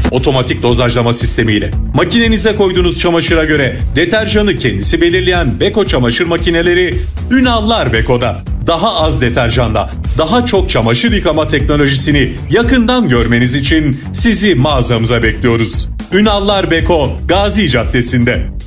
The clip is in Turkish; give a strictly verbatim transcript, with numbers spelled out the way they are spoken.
Otomatik dozajlama sistemiyle makinenize koyduğunuz çamaşıra göre deterjanı kendisi belirleyen Beko çamaşır makineleri Ünallar Beko'da. Daha az deterjanda, daha çok çamaşır yıkama teknolojisini yakından görmeniz için sizi mağazamıza bekliyoruz. Ünallar Beko, Gazi Caddesi'nde.